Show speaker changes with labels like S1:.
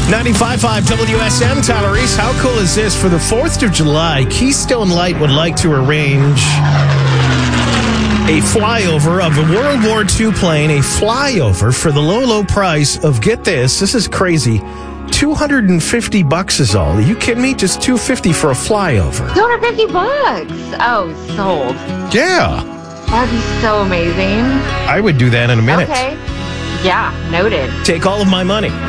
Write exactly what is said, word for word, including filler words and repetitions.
S1: ninety-five point five W S M, Tyler Reese. How cool is this? For the fourth of July, Keystone Light would like to arrange a flyover of a World War Two plane, a flyover for the low, low price of, get this, this is crazy, two hundred fifty bucks is all. Are you kidding me? Just two hundred fifty for a flyover.
S2: two hundred fifty bucks. Oh, sold.
S1: Yeah.
S2: That'd be so amazing.
S1: I would do that in a minute.
S2: Okay. Yeah, noted.
S1: Take all of my money.